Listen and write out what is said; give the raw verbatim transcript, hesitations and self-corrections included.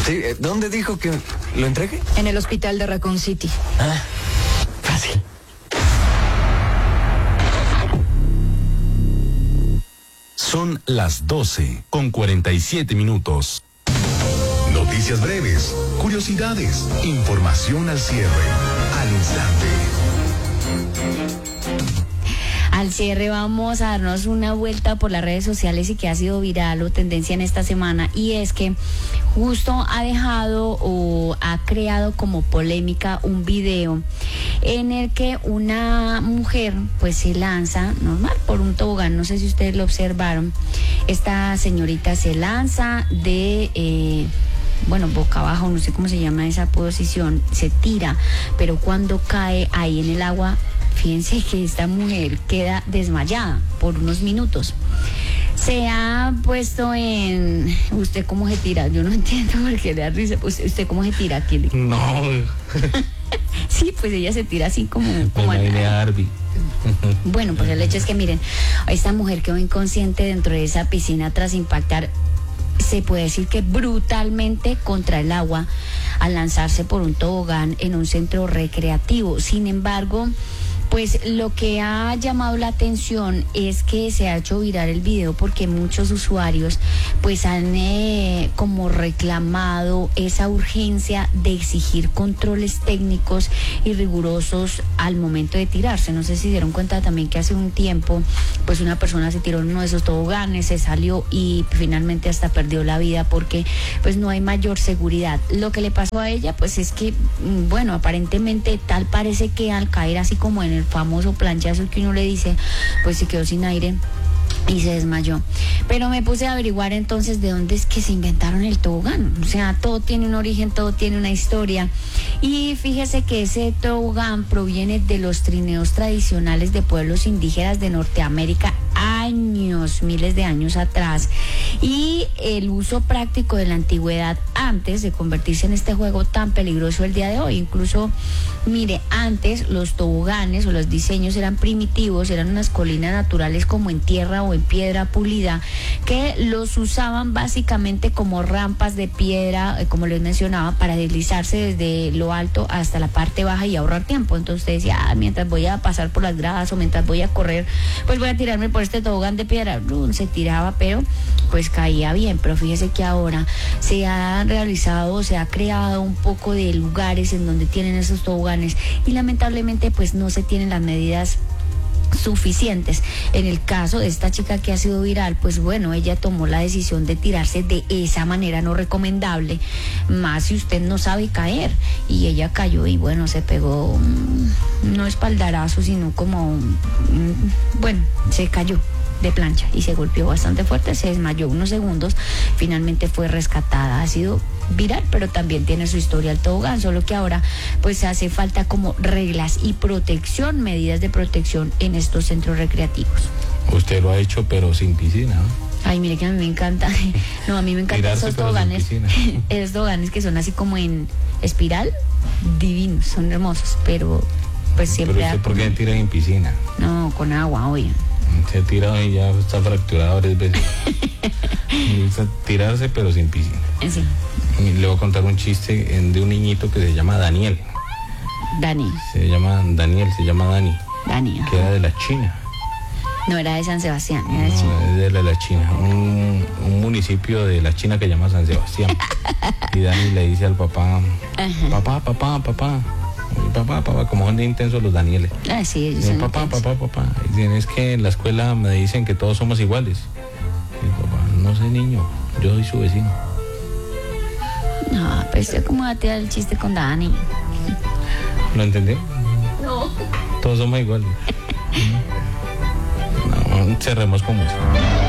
Sí, ¿dónde dijo que lo entregue? En el hospital de Raccoon City. Ah, fácil. Son las doce con cuarenta y siete minutos. Noticias breves, curiosidades, información al cierre, al instante. Al cierre vamos a darnos una vuelta por las redes sociales y que ha sido viral o tendencia en esta semana, y es que justo ha dejado o ha creado como polémica un video en el que una mujer pues se lanza normal por un tobogán. No sé si ustedes lo observaron. Esta señorita se lanza de eh, bueno, boca abajo, no sé cómo se llama esa posición, se tira, pero cuando cae ahí en el agua, fíjense que esta mujer queda desmayada por unos minutos. Se ha puesto en... ¿Usted cómo se tira? Yo no entiendo por qué le da risa. ¿Usted cómo se tira? ¿Quién? No. Sí, pues ella se tira así como... como a Arby. Bueno, pues el hecho es que miren, esta mujer quedó inconsciente dentro de esa piscina tras impactar, se puede decir que brutalmente, contra el agua al lanzarse por un tobogán en un centro recreativo. Sin embargo, pues lo que ha llamado la atención es que se ha hecho viral el video porque muchos usuarios pues han eh, como reclamado esa urgencia de exigir controles técnicos y rigurosos al momento de tirarse. No sé si dieron cuenta también que hace un tiempo pues una persona se tiró en uno de esos toboganes, se salió y finalmente hasta perdió la vida porque pues no hay mayor seguridad. Lo que le pasó a ella pues es que, bueno, aparentemente tal parece que al caer así como en el famoso planchazo que uno le dice, pues se quedó sin aire y se desmayó. Pero me puse a averiguar entonces de dónde es que se inventaron el tobogán. O sea, todo tiene un origen, todo tiene una historia. Y fíjese que ese tobogán proviene de los trineos tradicionales de pueblos indígenas de Norteamérica años, miles de años atrás. Y el uso práctico de la antigüedad antes de convertirse en este juego tan peligroso el día de hoy. Incluso, mire, antes los toboganes o los diseños eran primitivos, eran unas colinas naturales como en tierra o en piedra pulida, que los usaban básicamente como rampas de piedra, como les mencionaba, para deslizarse desde lo alto hasta la parte baja y ahorrar tiempo. Entonces usted decía, ah, mientras voy a pasar por las gradas o mientras voy a correr, pues voy a tirarme por este tobogán de piedra. Se tiraba, pero pues caía bien. Pero fíjese que ahora se ha realizado, se ha creado un poco de lugares en donde tienen esos toboganes y lamentablemente pues no se tienen las medidas suficientes. En el caso de esta chica que ha sido viral, pues bueno, ella tomó la decisión de tirarse de esa manera no recomendable, más si usted no sabe caer, y ella cayó y bueno, se pegó um, no espaldarazo, sino como um, bueno, se cayó de plancha y se golpeó bastante fuerte, se desmayó unos segundos, finalmente fue rescatada. Ha sido viral, pero también tiene su historia el tobogán, solo que ahora pues hace falta como reglas y protección, medidas de protección en estos centros recreativos. Usted lo ha hecho, pero sin piscina, ¿no? Ay, mire que a mí me encanta, no, a mí me encantan esos toboganes, esos toboganes que son así como en espiral, divinos, son hermosos, pero pues siempre... ¿Pero usted por qué tira en piscina? No, con agua, oye. Se ha tirado y ya está fracturado varias veces. Tirarse pero sin piscina. Sí. Y le voy a contar un chiste de un niñito que se llama Daniel. Dani. Se llama Daniel, se llama Dani. Dani. Que era de la China. No, era de San Sebastián, era de no, China. Es de la, la China, un, un municipio de la China que se llama San Sebastián. Y Dani le dice al papá, ajá, papá, papá, papá. Papá, papá, como son de intensos los Danieles. Ah, sí, ellos dicen, son papá, intensos. papá, papá. Y dicen, es que en la escuela me dicen que todos somos iguales. Y el papá, no sé, niño, yo soy su vecino. No, pero usted cómo va a tirar el chiste con Dani. ¿Lo entendió? No. Todos somos iguales. No, cerremos con música.